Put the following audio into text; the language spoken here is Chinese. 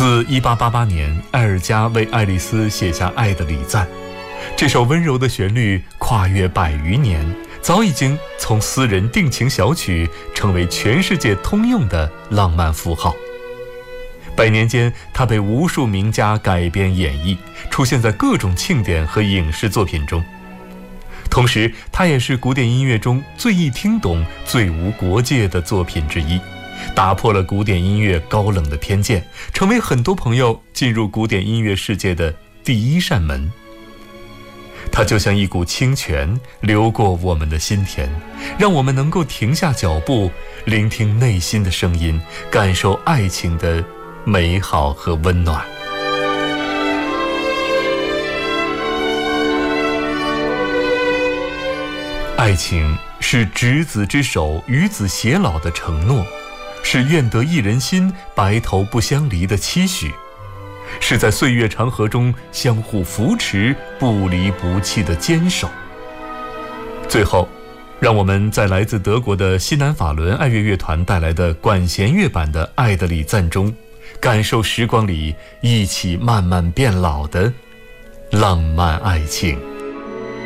自1888年，艾尔加为爱丽丝写下《爱的礼赞》，这首温柔的旋律跨越100余年，早已经从私人定情小曲成为全世界通用的浪漫符号。100年间，它被无数名家改编演绎，出现在各种庆典和影视作品中。同时，它也是古典音乐中最易听懂、最无国界的作品之一，打破了古典音乐高冷的偏见，成为很多朋友进入古典音乐世界的第一扇门。它就像一股清泉流过我们的心田，让我们能够停下脚步，聆听内心的声音，感受爱情的美好和温暖。爱情是执子之手，与子偕老的承诺，是愿得一人心，白头不相离的期许，是在岁月长河中相互扶持，不离不弃的坚守。最后，让我们在来自德国的西南法伦爱乐乐团带来的管弦乐版的《爱的礼赞》中，感受时光里一起慢慢变老的浪漫爱情。